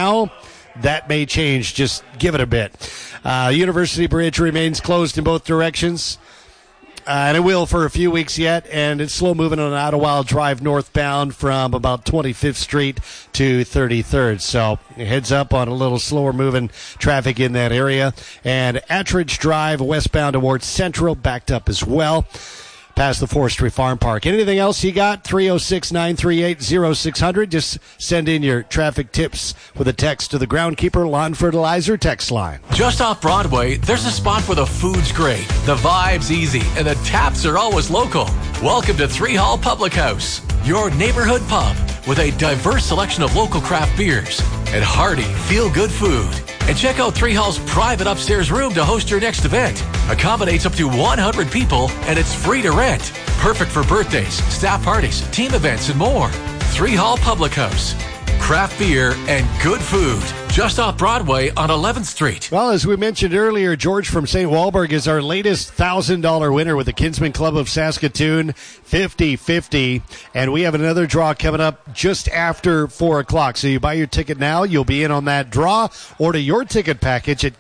now. That may change. Just give it a bit. University Bridge remains closed in both directions. And it will for a few weeks yet, and it's slow moving on Ottawa Drive northbound from about 25th Street to 33rd. So heads up on a little slower moving traffic in that area. And Attridge Drive westbound towards Central backed up as well, past the Forestry Farm Park. Anything else you got? 306-938-0600. Just send in your traffic tips with a text to the Groundkeeper Lawn Fertilizer text line. Just off Broadway, there's a spot where the food's great, the vibe's easy, and the taps are always local. Welcome to Three Hall Public House, your neighborhood pub with a diverse selection of local craft beers and hearty, feel-good food. And check out Three Hall's private upstairs room to host your next event. Accommodates up to 100 people, and it's free to rent. Perfect for birthdays, staff parties, team events, and more. Three Hall Public House. Craft beer and good food. Just off Broadway on 11th Street. Well, as we mentioned earlier, George from St. Walburg is our latest $1,000 winner with the Kinsman Club of Saskatoon 50-50. And we have another draw coming up just after 4 o'clock. So you buy your ticket now, you'll be in on that draw. Order your ticket package at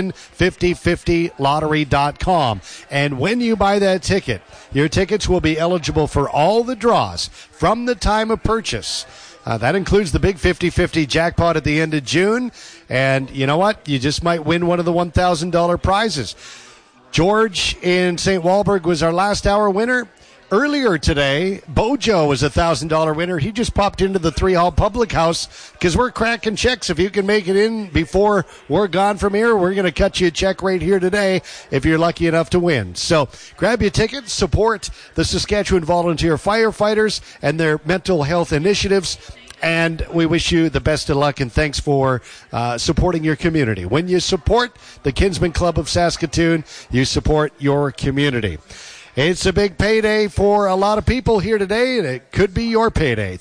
kinsman5050lottery.com. And when you buy that ticket, your tickets will be eligible for all the draws from the time of purchase. That includes the big 50-50 jackpot at the end of June. And you know what? You just might win one of the $1,000 prizes. George in St. Walburg was our last hour winner. Earlier today, Bojo was a $1,000 winner. He just popped into the Three Hall Public House because we're cracking checks. If you can make it in before we're gone from here, we're going to cut you a check right here today if you're lucky enough to win. So grab your ticket, support the Saskatchewan Volunteer Firefighters and their mental health initiatives. And we wish you the best of luck, and thanks for supporting your community. When you support the Kinsman Club of Saskatoon, you support your community. It's a big payday for a lot of people here today, and it could be your payday.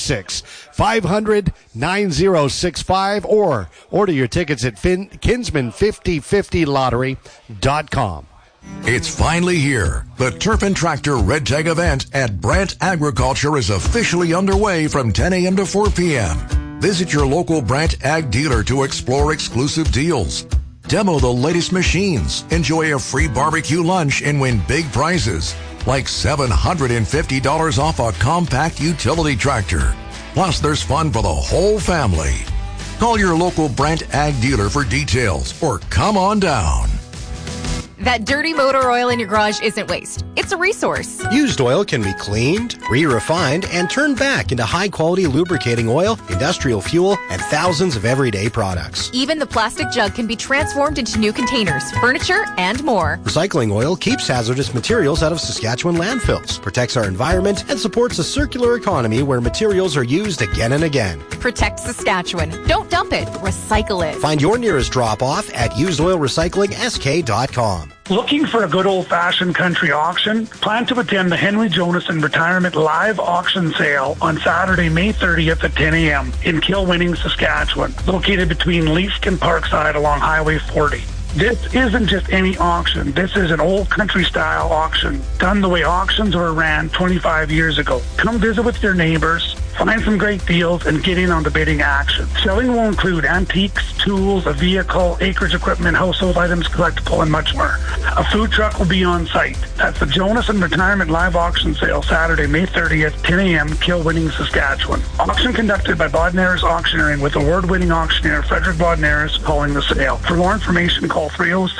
306-500-9065, or order your tickets at kinsman5050lottery.com. It's finally here. The Turpin Tractor Red Tag event at Brant Agriculture is officially underway from 10 a.m. to 4 p.m. Visit your local Brant Ag dealer to explore exclusive deals. Demo the latest machines, enjoy a free barbecue lunch, and win big prizes like $750 off a compact utility tractor. Plus, there's fun for the whole family. Call your local Brant Ag dealer for details or come on down. That dirty motor oil in your garage isn't waste. It's a resource. Used oil can be cleaned, re-refined, and turned back into high-quality lubricating oil, industrial fuel, and thousands of everyday products. Even the plastic jug can be transformed into new containers, furniture, and more. Recycling oil keeps hazardous materials out of Saskatchewan landfills, protects our environment, and supports a circular economy where materials are used again and again. Protect Saskatchewan. Don't dump it. Recycle it. Find your nearest drop-off at usedoilrecyclingsk.com. Looking for a good old-fashioned country auction? Plan to attend the Henry Jonason Retirement Live Auction Sale on Saturday, May 30th at 10 a.m. in Kilwinning, Saskatchewan, located between Leask and Parkside along Highway 40. This isn't just any auction. This is an old country-style auction, done the way auctions were ran 25 years ago. Come visit with your neighbors, find some great deals, and get in on the bidding action. Selling will include antiques, tools, a vehicle, acreage equipment, household items, collectible, and much more. A food truck will be on site. That's the Jonason Retirement Live Auction Sale, Saturday, May 30th, 10 a.m., Kilwinning, Saskatchewan. Auction conducted by Bodnaris Auctioneering with award-winning auctioneer Frederick Bodnaris calling the sale. For more information, call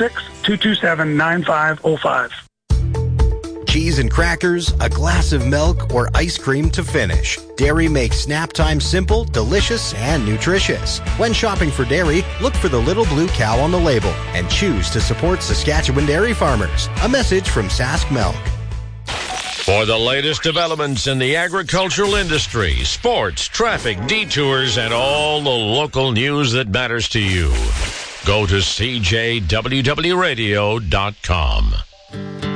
306-227-9505. Cheese and crackers, a glass of milk, or ice cream to finish. Dairy makes snap time simple, delicious, and nutritious. When shopping for dairy, look for the little blue cow on the label and choose to support Saskatchewan dairy farmers. A message from Sask Milk. For the latest developments in the agricultural industry, sports, traffic, detours, and all the local news that matters to you, go to CJWWRadio.com.